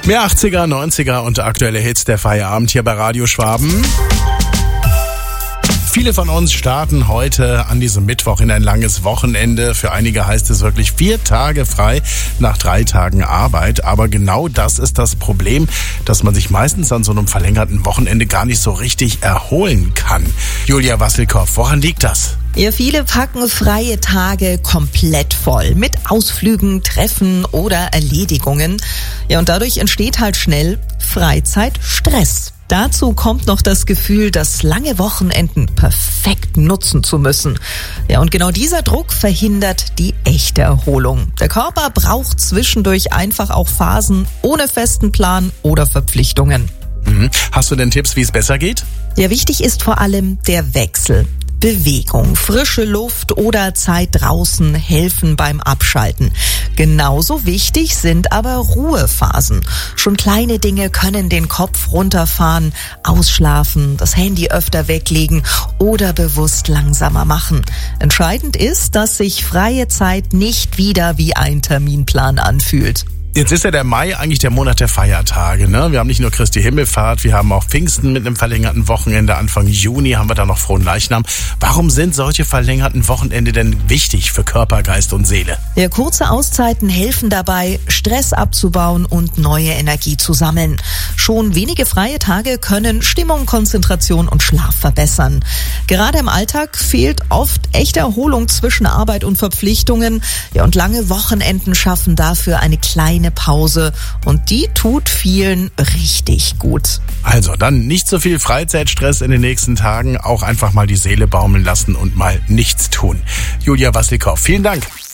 Mehr 80er, 90er und aktuelle Hits der Feierabend hier bei Radio Schwaben. Viele von uns starten heute an diesem Mittwoch in ein langes Wochenende. Für einige heißt es wirklich 4 Tage frei nach 3 Tagen Arbeit. Aber genau das ist das Problem, dass man sich meistens an so einem verlängerten Wochenende gar nicht so richtig erholen kann. Julia Wassilkow, woran liegt das? Ja, viele packen freie Tage komplett voll mit Ausflügen, Treffen oder Erledigungen. Ja, und dadurch entsteht halt schnell Freizeitstress. Dazu kommt noch das Gefühl, das lange Wochenenden perfekt nutzen zu müssen. Ja, und genau dieser Druck verhindert die echte Erholung. Der Körper braucht zwischendurch einfach auch Phasen ohne festen Plan oder Verpflichtungen. Hast du denn Tipps, wie es besser geht? Ja, wichtig ist vor allem der Wechsel. Bewegung, frische Luft oder Zeit draußen helfen beim Abschalten. Genauso wichtig sind aber Ruhephasen. Schon kleine Dinge können den Kopf runterfahren, ausschlafen, das Handy öfter weglegen oder bewusst langsamer machen. Entscheidend ist, dass sich freie Zeit nicht wieder wie ein Terminplan anfühlt. Jetzt ist ja der Mai eigentlich der Monat der Feiertage, ne? Wir haben nicht nur Christi Himmelfahrt, wir haben auch Pfingsten mit einem verlängerten Wochenende. Anfang Juni haben wir da noch Fronleichnam. Warum sind solche verlängerten Wochenende denn wichtig für Körper, Geist und Seele? Ja, kurze Auszeiten helfen dabei, Stress abzubauen und neue Energie zu sammeln. Schon wenige freie Tage können Stimmung, Konzentration und Schlaf verbessern. Gerade im Alltag fehlt oft echte Erholung zwischen Arbeit und Verpflichtungen. Ja, und lange Wochenenden schaffen dafür eine kleine Pause und die tut vielen richtig gut. Also dann nicht so viel Freizeitstress in den nächsten Tagen, auch einfach mal die Seele baumeln lassen und mal nichts tun. Julia Wassilkow, vielen Dank.